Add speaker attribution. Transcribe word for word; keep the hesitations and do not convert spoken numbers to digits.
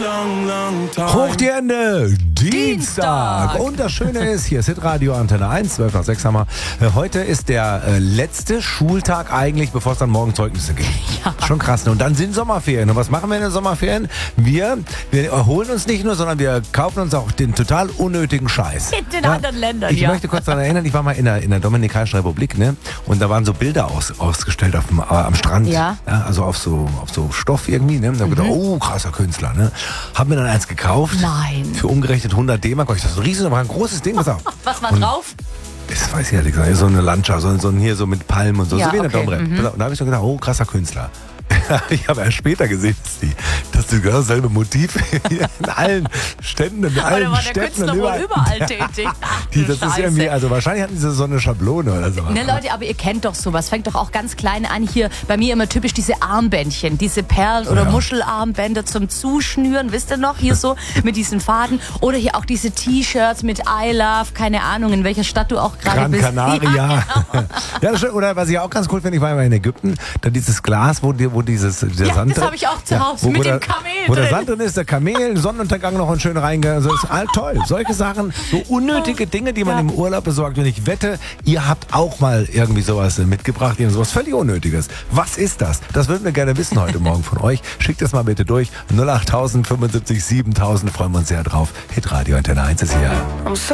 Speaker 1: Hoch die Hände, Dienstag. Und das Schöne ist, hier ist Hitradio Antenne eins, zwölf nach sechs haben wir. Heute ist der äh, letzte Schultag eigentlich, bevor es dann morgen Zeugnisse gibt.
Speaker 2: Ja.
Speaker 1: Schon krass, ne? Und dann sind Sommerferien. Und was machen wir in den Sommerferien? Wir, wir erholen uns nicht nur, sondern wir kaufen uns auch den total unnötigen Scheiß.
Speaker 2: In den
Speaker 1: ja?
Speaker 2: anderen Ländern,
Speaker 1: Ich
Speaker 2: ja.
Speaker 1: möchte kurz daran erinnern, ich war mal in der, in der Dominikanischen Republik, ne? Und da waren so Bilder aus, ausgestellt auf dem, äh, am Strand.
Speaker 2: Ja.
Speaker 1: Ja, also auf so, auf so Stoff irgendwie. Ne? Und da hab ich gedacht, oh, krasser Künstler. Ne? Hab mir dann eins gekauft.
Speaker 2: Nein.
Speaker 1: Für umgerechnet hundert D-Mark. Das ist ein riesen, aber ein großes Ding. Pass auf.
Speaker 2: Was war
Speaker 1: Und
Speaker 2: drauf?
Speaker 1: das weiß ich ehrlich gesagt. So eine Landschaft, so, so hier so mit Palmen und so.
Speaker 2: Ja,
Speaker 1: so wie in der
Speaker 2: okay,
Speaker 1: Domrep.
Speaker 2: mhm.
Speaker 1: Und da habe ich so gedacht, oh, krasser Künstler. Ich habe erst später gesehen, dass, die, dass die genau dasselbe Motiv in allen Ständen, in
Speaker 2: Aber
Speaker 1: allen
Speaker 2: da war der
Speaker 1: Städten
Speaker 2: Künstler
Speaker 1: und
Speaker 2: wohl
Speaker 1: überall,
Speaker 2: überall tätig. Ach,
Speaker 1: die,
Speaker 2: du
Speaker 1: das ist
Speaker 2: Scheiße.
Speaker 1: irgendwie, also wahrscheinlich hatten sie so eine Schablone oder so.
Speaker 2: Ne, Leute, aber ihr kennt doch sowas. Fängt doch auch ganz klein an. Hier bei mir immer typisch diese Armbändchen, diese Perlen- oder
Speaker 1: Ja.
Speaker 2: Muschelarmbänder zum Zuschnüren, wisst ihr noch? Hier so mit diesen Faden. Oder hier auch diese T-Shirts mit I Love, keine Ahnung, in welcher Stadt du auch gerade
Speaker 1: Gran
Speaker 2: bist.
Speaker 1: Canaria.
Speaker 2: Ja, genau.
Speaker 1: Ja, das stimmt. Oder was ich auch ganz cool finde, ich war immer in Ägypten, da dieses Glas, wo, die, wo dieses, dieser
Speaker 2: Ja,
Speaker 1: Sand
Speaker 2: das
Speaker 1: drin-
Speaker 2: habe ich auch zu Hause, mit
Speaker 1: wo
Speaker 2: dem
Speaker 1: der,
Speaker 2: Kamel
Speaker 1: Wo der
Speaker 2: drin.
Speaker 1: Sand drin ist, der Kamel, Sonnenuntergang noch und schön reinge... Also ist all toll. Solche Sachen, so unnötige Dinge, die man
Speaker 2: Ja.
Speaker 1: im Urlaub besorgt. Und ich wette, ihr habt auch mal irgendwie sowas mitgebracht, ihr sowas völlig Unnötiges. Was ist das? Das würden wir gerne wissen heute Morgen von euch. Schickt das mal bitte durch. null acht tausend fünfundsiebzig siebentausend, freuen wir uns sehr drauf. Hitradio Antenne eins ist hier.